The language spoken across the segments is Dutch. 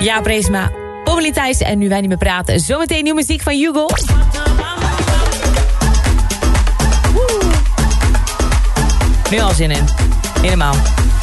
Ja, Breesma, Pommelien Thijs en Nu Wij Niet Meer Praten. Zometeen nieuwe muziek van Hugo. Nu al zin in. Helemaal.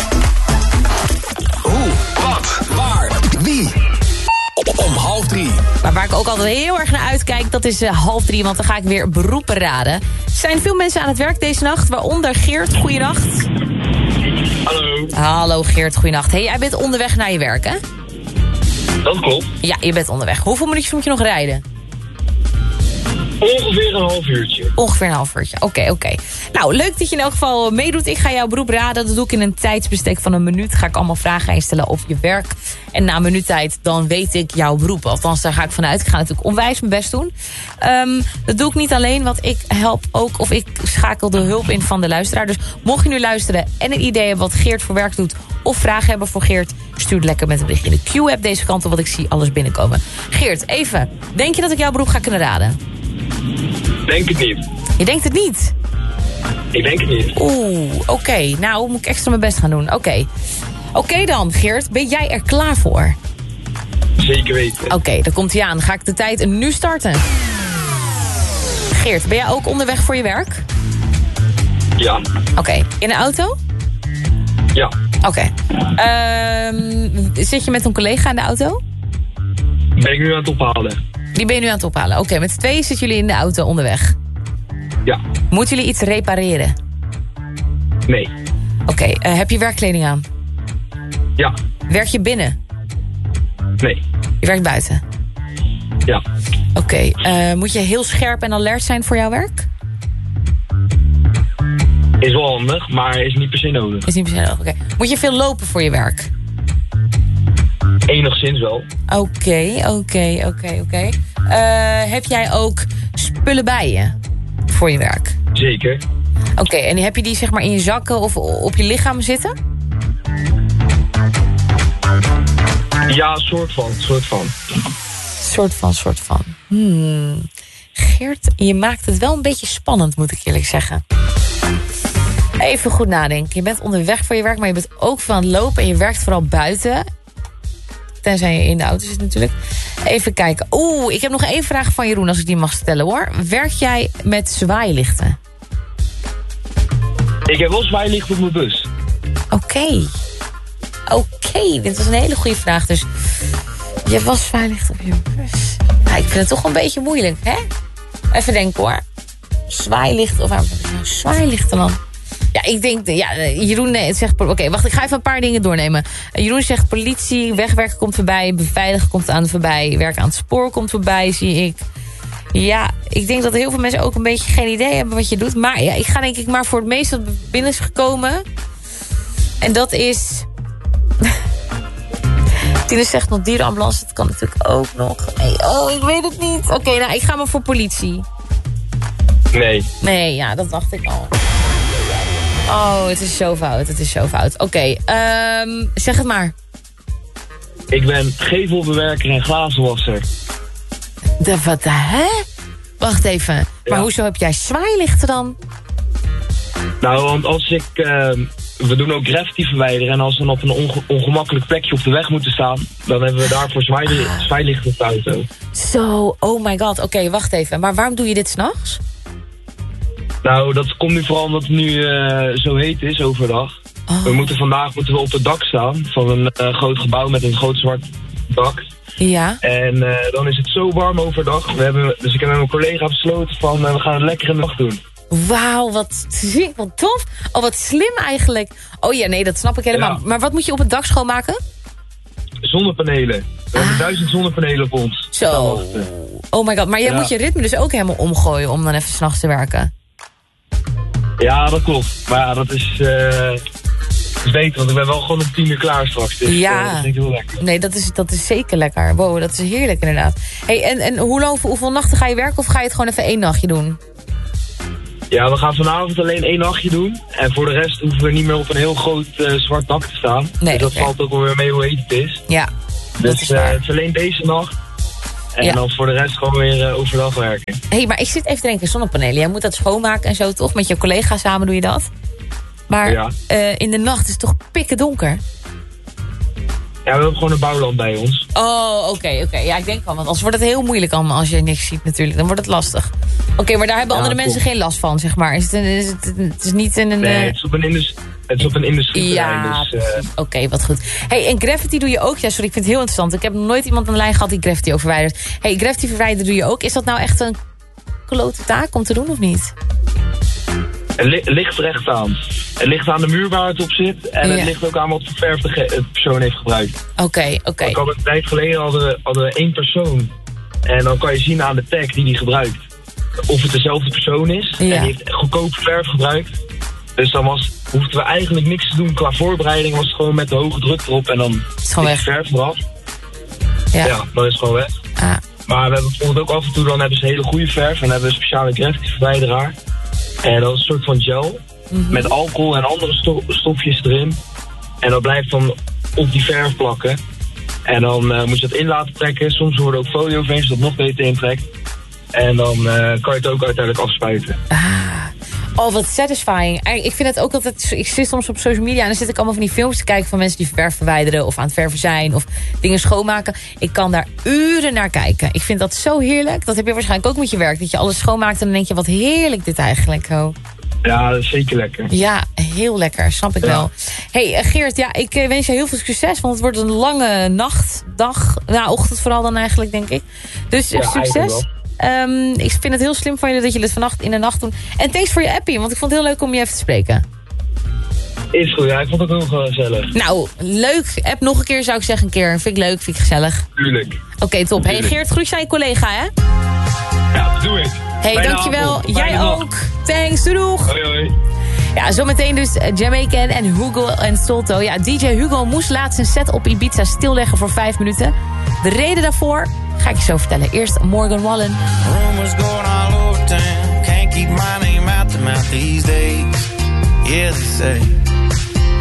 Hoe, wat, waar, wie? Om 2:30. Maar waar ik ook altijd heel erg naar uitkijk, dat is 2:30, want dan ga ik weer beroepen raden. Zijn veel mensen aan het werk deze nacht, waaronder Geert. Goeienacht. Hallo. Hallo Geert, goeienacht. Hey, jij bent onderweg naar je werk, hè? Dat klopt. Ja, je bent onderweg. Hoeveel minuutjes moet je nog rijden? Ongeveer een half uurtje. Ongeveer een half uurtje. Oké. Nou, leuk dat je in elk geval meedoet. Ik ga jouw beroep raden. Dat doe ik in een tijdsbestek van 1 minuut. Ga ik allemaal vragen aan je stellen over je werk. En na 1 minuut tijd, dan weet ik jouw beroep. Althans, daar ga ik vanuit. Ik ga natuurlijk onwijs mijn best doen. Dat doe ik niet alleen, want ik help ook, of ik schakel de hulp in van de luisteraar. Dus mocht je nu luisteren en een idee hebben wat Geert voor werk doet, of vragen hebben voor Geert, stuur het lekker met een bericht in de Q-app deze kant op, want ik zie alles binnenkomen. Geert, even. Denk je dat ik jouw beroep ga kunnen raden? Denk het niet. Je denkt het niet? Ik denk het niet. Oké. Nou, moet ik extra mijn best gaan doen. Oké dan, Geert. Ben jij er klaar voor? Zeker weten. Oké, dan komt hij aan. Ga ik de tijd nu starten. Geert, ben jij ook onderweg voor je werk? Ja. Oké. In een auto? Ja. Oké. Zit je met een collega in de auto? Ben ik nu aan het ophalen? Die ben je nu aan het ophalen. Oké, met 2 zitten jullie in de auto onderweg. Ja. Moeten jullie iets repareren? Nee. Oké, heb je werkkleding aan? Ja. Werk je binnen? Nee. Je werkt buiten? Ja. Oké, moet je heel scherp en alert zijn voor jouw werk? Is wel handig, maar is niet per se nodig. Is niet per se nodig, oké. Moet je veel lopen voor je werk? Enigszins wel. Oké. Heb jij ook spullen bij je voor je werk? Zeker. Oké, en heb je die zeg maar in je zakken of op je lichaam zitten? Ja, soort van. Geert, je maakt het wel een beetje spannend, moet ik eerlijk zeggen. Even goed nadenken. Je bent onderweg voor je werk, maar je bent ook veel aan het lopen. En je werkt vooral buiten. Tenzij je in de auto zit natuurlijk. Even kijken. Ik heb nog 1 vraag van Jeroen, als ik die mag stellen hoor. Werk jij met zwaailichten? Ik heb wel zwaailicht op mijn bus. Oké, dit was een hele goede vraag. Dus je hebt wel zwaailicht op je bus. Nou, ik vind het toch een beetje moeilijk, hè? Even denken hoor. Zwaailicht, of zwaailichten dan? Ja, ik denk, Jeroen zegt... Oké, wacht, ik ga even een paar dingen doornemen. Jeroen zegt politie, wegwerken komt voorbij, beveiligen komt aan voorbij, werken aan het spoor komt voorbij, zie ik. Ja, ik denk dat heel veel mensen ook een beetje geen idee hebben wat je doet. Maar ja, ik ga denk ik maar voor het meeste wat binnen is gekomen. En dat is... Tine zegt nog dierenambulance, dat kan natuurlijk ook nog. Nee, ik weet het niet. Oké, nou, ik ga maar voor politie. Nee, ja, dat dacht ik al. Het is zo fout. Oké, zeg het maar. Ik ben gevelbewerker en glazenwasser. Hè? Wacht even. Ja. Maar hoezo heb jij zwaailichten dan? Nou, want als ik... we doen ook graffiti verwijderen. En als we dan op een ongemakkelijk plekje op de weg moeten staan, dan hebben we daarvoor zwaailichten op de auto. Zo, oh my god. Oké, wacht even. Maar waarom doe je dit 's nachts? Nou, dat komt nu vooral omdat het nu zo heet is overdag. Vandaag moeten we op het dak staan van een groot gebouw met een groot zwart dak. Ja. En dan is het zo warm overdag. Dus ik heb met mijn collega besloten van we gaan het lekker in de nacht doen. Wauw, wat tof. Wat slim eigenlijk. Oh ja, nee, dat snap ik helemaal. Ja. Maar wat moet je op het dak schoonmaken? Zonnepanelen. We hebben 1000 zonnepanelen op ons. Zo. Oh my god, maar jij moet je ritme dus ook helemaal omgooien om dan even 's nachts te werken. Ja, dat klopt. Maar ja, dat is beter, want ik ben wel gewoon om 10 uur klaar straks. Dus ja. Dat vind ik heel lekker. Nee, dat is zeker lekker. Wow, dat is heerlijk inderdaad. Hey, en hoeveel nachten ga je werken of ga je het gewoon even 1 nachtje doen? Ja, we gaan vanavond alleen 1 nachtje doen. En voor de rest hoeven we niet meer op een heel groot zwart dak te staan. Nee, dus dat valt ook wel weer mee hoe heet het is. Ja, dus het is alleen deze nacht. En dan voor de rest gewoon weer overdag werken. Hé, maar ik zit even te denken, zonnepanelen. Jij moet dat schoonmaken en zo, toch? Met je collega's samen doe je dat. Maar in de nacht is het toch pikken donker? Ja, we hebben gewoon een bouwland bij ons. Oh, oké. Ja, ik denk wel, want anders wordt het heel moeilijk allemaal als je niks ziet natuurlijk. Dan wordt het lastig. Oké, maar daar hebben andere mensen geen last van, zeg maar. Het is niet in een... Nee, het is op een industrieterrein. Ja, dus, oké, wat goed. Hey, en graffiti doe je ook? Ja, sorry, ik vind het heel interessant. Ik heb nog nooit iemand aan de lijn gehad die graffiti ook verwijdert. Hey, graffiti verwijderen doe je ook. Is dat nou echt een klote taak om te doen of niet? Het ligt er echt aan. Het ligt aan de muur waar het op zit. En het ligt ook aan wat voor verf de persoon heeft gebruikt. Oké. Ik had een tijd geleden hadden we 1 persoon. En dan kan je zien aan de tag die die gebruikt. Of het dezelfde persoon is. Ja. En die heeft goedkoop verf gebruikt. Dus dan hoefden we eigenlijk niks te doen qua voorbereiding. Was het gewoon met de hoge druk erop. En dan is gewoon weg. verf eraf. Ja, dan is het gewoon weg. Ah. Maar we hebben bijvoorbeeld ook af en toe, dan hebben ze hele goede verf. En dan hebben we een speciale graffiti verwijderaar. En dat is een soort van gel. Met alcohol en andere stofjes erin. En dat blijft dan op die verf plakken. En dan moet je dat in laten trekken. Soms worden ook folie overheen, zodat het nog beter intrekt. En dan kan je het ook uiteindelijk afspuiten. Oh, wat satisfying. Ik vind het ook altijd... Ik zit soms op social media en dan zit ik allemaal van die films te kijken van mensen die verf verwijderen of aan het verven zijn of dingen schoonmaken. Ik kan daar uren naar kijken. Ik vind dat zo heerlijk. Dat heb je waarschijnlijk ook met je werk. Dat je alles schoonmaakt en dan denk je, wat heerlijk dit eigenlijk. Oh. Ja, dat is zeker lekker. Ja, heel lekker. Snap ik wel. Hey Geert, ja, ik wens je heel veel succes, want het wordt een lange nacht, dag, ochtend vooral dan eigenlijk, denk ik. Dus succes. Ik vind het heel slim van je dat je dit vannacht in de nacht doet. En thanks voor je appie, want ik vond het heel leuk om je even te spreken. Is goed, ja. Ik vond het ook heel gezellig. Nou, leuk. App nog een keer, zou ik zeggen, een keer. Vind ik leuk, vind ik gezellig. Tuurlijk. Oké, top. Hey Geert, groet aan je collega, hè? Ja, dat doe ik. Hey, dankjewel. Jij ook. Thanks, doeg. Hoi. Ja, zometeen dus Jamaican en Hugo en Solto. Ja, DJ Hugo moest laatst zijn set op Ibiza stilleggen voor 5 minuten. De reden daarvoor ga ik je zo vertellen. Eerst Morgan Wallen. Rumors going all over town. Can't keep my name out the mouth these days. Yeah, they say